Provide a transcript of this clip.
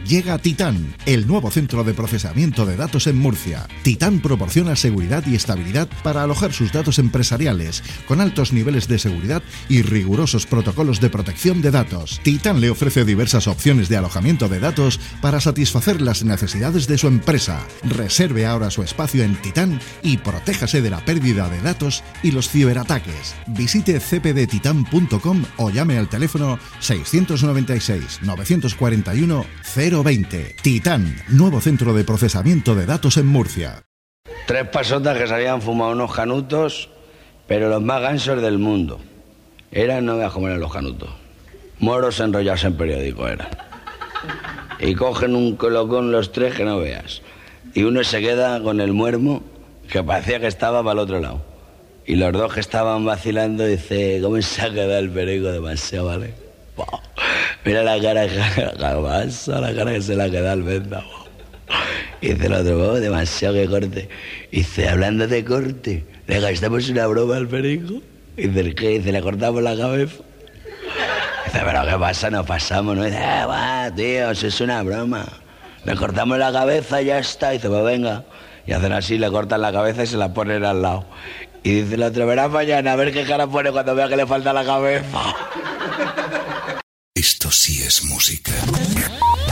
Llega Titán, el nuevo centro de procesamiento de datos en Murcia. Titán proporciona seguridad y estabilidad para alojar sus datos empresariales, con altos niveles de seguridad y rigurosos protocolos de protección de datos. Titán le ofrece diversas opciones de alojamiento de datos para satisfacer las necesidades de su empresa. Reserve ahora su espacio en Titán y protéjase de la pérdida de datos y los ciberataques. Visite cpdtitan.com o llame al teléfono 696 941 020. Titán, nuevo centro de procesamiento de datos en Murcia. 3 pasotas que se habían fumado unos canutos, pero los más gansos del mundo. No veas cómo eran los canutos. Moros enrollados en periódico eran. Y cogen un colocón los 3 que no veas. Y uno se queda con el muermo que parecía que estaba para el otro lado. Y los 2 que estaban vacilando, dice, ¿cómo se ha quedado el perico demasiado, vale? Wow. Mira la cara que se le ha quedado al venda. Wow. Y dice el otro, demasiado que corte. Y dice, hablando de corte, le gastamos una broma al perico. Y dice, ¿qué? Dice, le cortamos la cabeza. Dice, pero ¿qué pasa? Nos pasamos, ¿no? Dice, va, tío, eso es una broma. Le cortamos la cabeza y ya está. Y dice, pues venga. Y hacen así, le cortan la cabeza y se la ponen al lado. Y dice el otro, verás mañana a ver qué cara pone cuando vea que le falta la cabeza. Esto sí es música.